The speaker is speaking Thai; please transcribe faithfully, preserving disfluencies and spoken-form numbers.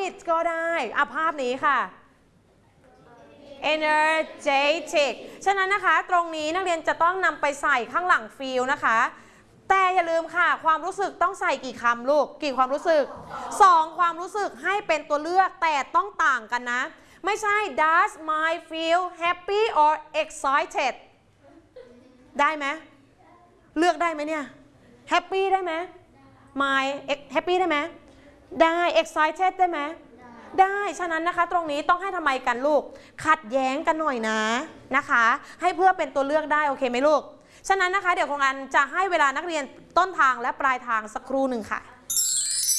excited ก็ได้อ่ะภาพนี้ค่ะ energetic ฉะนั้นนะคะตรงนี้นักเรียนจะต้องนำไปใส่ข้างหลัง feel นะคะแต่อย่าลืมค่ะความรู้สึกต้องใส่กี่คำลูกกี่ความรู้สึกสองความรู้สึกให้เป็นตัวเลือกแต่ต้องต่างกันนะไม่ใช่ does my feel happy or excited ได้ไหมเลือกได้ไหมเนี่ย happy ได้ไหม my happy ได้ไหมได้ excited ได้ไหมได้ฉะนั้นนะคะตรงนี้ต้องให้ทำไมกันลูกขัดแย้งกันหน่อยนะนะคะให้เพื่อเป็นตัวเลือกได้โอเคไหมลูกฉะนั้นนะคะเดี๋ยวครูอันจะให้เวลานักเรียนต้นทางและปลายทางสักครู่หนึ่งค่ะ